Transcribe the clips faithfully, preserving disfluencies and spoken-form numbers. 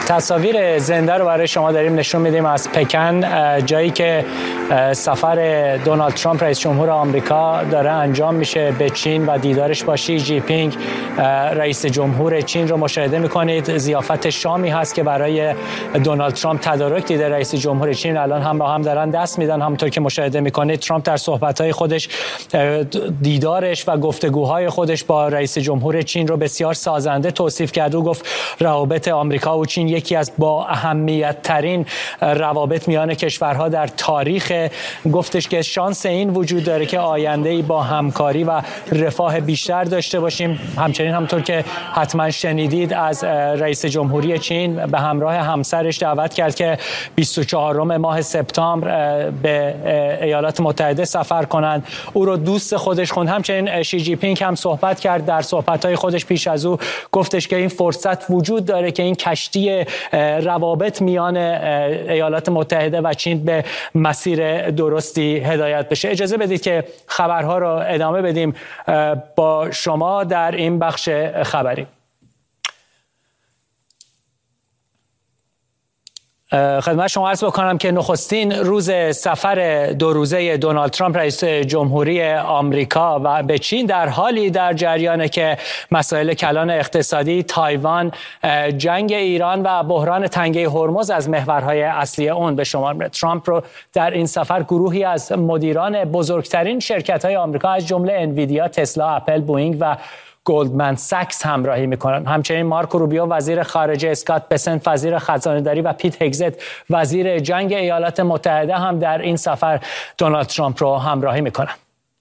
تصاویر زنده رو برای شما داریم نشون میدیم از پکن، جایی که سفر دونالد ترامپ رئیس جمهور آمریکا داره انجام میشه به چین و دیدارش با شی جی پینگ رئیس جمهور چین رو مشاهده میکنید. ضیافت شامی هست که برای دونالد ترامپ تدارک دیده. رئیس جمهور چین الان هم با هم دارن دست میدن. همونطور که مشاهده میکنید ترامپ در صحبت‌های خودش دیدارش و گفتگوهای خودش با رئیس جمهور چین رو بسیار سازنده توصیف کرد. او گفت روابط آمریکا و چین یکی از با اهمیت ترین روابط میان کشورها در تاریخ. گفتش که شانس این وجود داره که آینده‌ای با همکاری و رفاه بیشتر داشته باشیم. همچنین همونطور که حتما شنیدید از رئیس جمهوری چین به همراه همسرش دعوت کرد که بیست و چهارم ماه سپتامبر به ایالات متحده سفر کنند. او رو دوست خودش خوند. همچنین شی جی پینگ هم صحبت کرد. در صحبت‌های خودش پیش از او گفتش که این فرصت وجود داره که این کشتی روابط میان ایالات متحده و چین به مسیر درستی هدایت بشه. اجازه بدید که خبرها رو ادامه بدیم با شما در این بخش خبری. خدمت شما عرض بکنم که نخستین روز سفر دو روزه دونالد ترامپ رئیس جمهوری آمریکا و به چین در حالی در جریانه که مسائل کلان اقتصادی، تایوان، جنگ ایران و بحران تنگه هرمز از محورهای اصلی اون به شمار میره. ترامپ رو در این سفر گروهی از مدیران بزرگترین شرکت‌های آمریکا از جمله انویدیا، تسلا، اپل، بوئینگ و گلدمن ساکس همراهی میکنن. همچنین مارکو روبیو وزیر خارجه، اسکات بسنت وزیر خزانه‌داری و پیت هگزت وزیر جنگ ایالات متحده هم در این سفر دونالد ترامپ رو همراهی میکنن.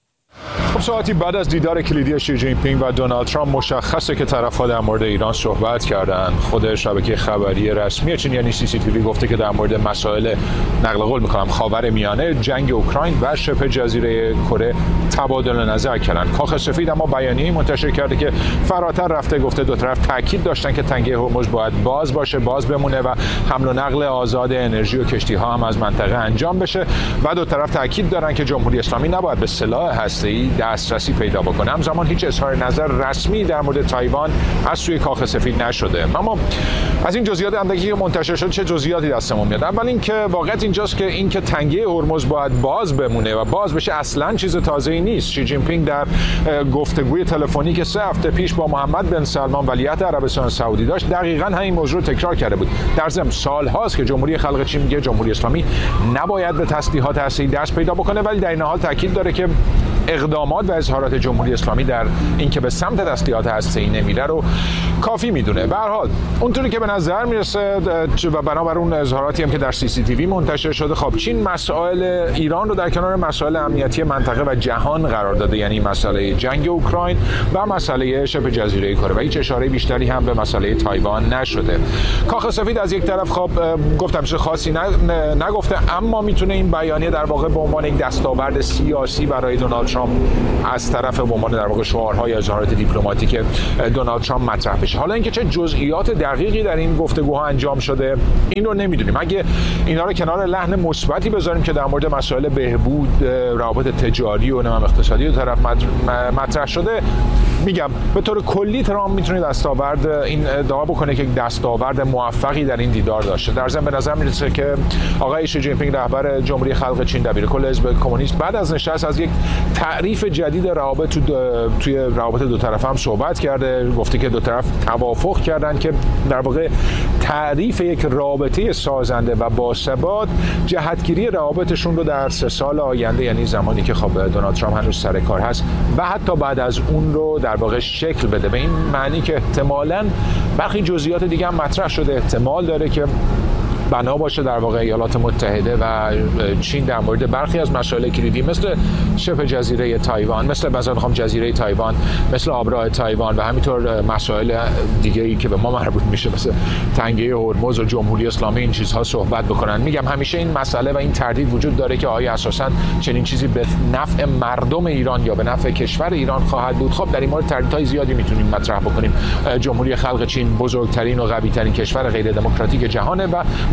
خب ساعتی بعد از دیدار کلیدی شی جین پینگ و دونالد ترامپ مشخصه که طرف‌ها در مورد ایران صحبت کردن. خود شبکه خبری رسمی چین یعنی سی سی تی وی گفته که در مورد مسائل نقل قول می‌کنم خاورمیانه، جنگ اوکراین و شبه جزیره کره تبادل نظر کردن. کاخ سفید اما بیانیه‌ای منتشر کرده که فراتر رفته. گفته دو طرف تاکید داشتن که تنگه هرمز باید باز باشه، باز بمونه و حمل و نقل آزاد انرژی و کشتی‌ها هم از منطقه انجام بشه و دو طرف تاکید دارن که جمهوری اسلامی نباید به سلاح هسته‌ای دسترسی پیدا بکنه. همزمان هیچ اظهار نظر رسمی در مورد تایوان از سوی کاخ سفید نشده. اما از این جزئیات اندکی که منتشر شد چه جزئیاتی دستمون میاد؟ اول اینکه واقعیت اینجاست که اینکه تنگه هرمز باید باز بمونه و باز بشه اصلا چیز تازه‌ای نیست. شی جین پینگ در گفتگوی تلفنی که سه هفته پیش با محمد بن سلمان ولیعهد عربستان سعودی داشت دقیقاً همین موضوع تکرار کرده بود. در ضمن سال‌هاست که جمهوری خلق چین میگه جمهوری اسلامی نباید به تسلیحات هسته‌ای دست پیدا بکنه، ولی در این حال تاکید داره که اقدامات و اظهارات جمهوری اسلامی در اینکه به سمت تسلیحات هسته‌ای نمیره رو کافی میدونه. به هر حال اونطوری که به نظر میرسه و بنابر اون اظهاراتی هم که در سی سی تی وی منتشر شده، خب چین مسائل ایران رو در کنار مسائل امنیتی منطقه و جهان قرار داده، یعنی مسئله جنگ اوکراین و مسئله شبه جزیره کره و هیچ اشاره بیشتری هم به مسئله تایوان نشده. کاخ سفید از یک طرف خب گفتم چیز خاصی نگفته، اما میتونه این بیانیه در واقع به عنوان یک دستاورد سیاسی برای دونالد ترامپ از طرف به عنوان در واقع شعارهای اظهارات دیپلماتیک دونالد ترامپ مطرح بشه. حالا اینکه چه جزئیات دقیقی در این گفتگوها انجام شده این رو نمیدونیم. اگه اینا رو کنار لحن مثبتی بذاریم که در مورد مسائل بهبود روابط تجاری و نمیم اقتصادی دو طرف مطرح شده، میگم به طور کلی ترامپ میتونه دستاورد این ادعا بکنه که دستاورد موفقی در این دیدار داشته. در ضمن به نظر میرسه که آقای شی جین پینگ رهبر جمهوری خلق چین دبیرکل حزب کمونیست بعد از نشست از یک تعریف جدید روابط تو توی روابط دو طرفه هم صحبت کرده. گفته که دو طرف توافق کردن که در واقع تعریف یک رابطه سازنده و باثبات جهتگیری روابطشون رو در سه سال آینده، یعنی زمانی که خب دونالد ترامپ هنوز سر کار هست و حتی بعد از اون رو در واقع شکل بده. به این معنی که احتمالاً برخی جزئیات دیگه هم مطرح شده. احتمال داره که بنا باشه در واقع ایالات متحده و چین در مورد برخی از مسائل کلیدی مثل شبه جزیره تایوان، مثل مثلا میخوام جزیره تایوان، مثل آبراه تایوان و همینطور مسائل دیگه ای که به ما مربوط میشه مثل تنگه هرمز و جمهوری اسلامی این چیزها صحبت بکنن. میگم همیشه این مسئله و این تردید وجود داره که آیا اساسا چنین چیزی به نفع مردم ایران یا به نفع کشور ایران خواهد بود. خب در این مورد تردیدهای زیادی میتونیم مطرح بکنیم. جمهوری خلق چین بزرگترین و قوی‌ترین کشور غیر دموکراتیک جهانه و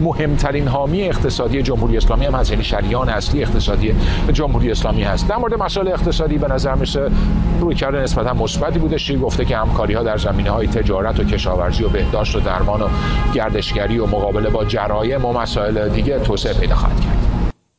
مهمترین حامی اقتصادی جمهوری اسلامی هم هست، یعنی شریان اصلی اقتصادی جمهوری اسلامی هست. در مورد مسائل اقتصادی به نظر میشه رویکرد نسبتا مثبتی بوده. شیر گفته که همکاری‌ها در زمینه‌های تجارت و کشاورزی و بهداشت و درمان و گردشگری و مقابله با جرایم و مسائل دیگه توسعه پیدا خواهد کرد.